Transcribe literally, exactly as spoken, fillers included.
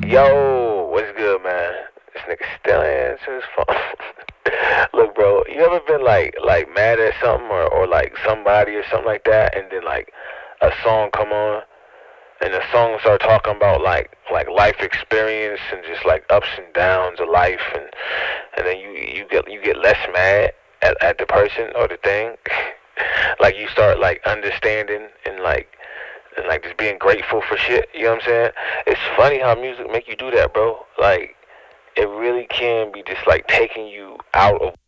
Yo, what's good, man? This nigga still answers his phone. Look, bro, you ever been like like mad at something or, or like somebody or something like that, and then like a song come on, and the song start talking about like like life experience and just like ups and downs of life, and and then you you get you get less mad at, at the person or the thing. Like you start like understanding and like and like just being grateful for shit. You know what I'm saying? It's funny how music make you do that, bro. Like it really can be just like taking you out of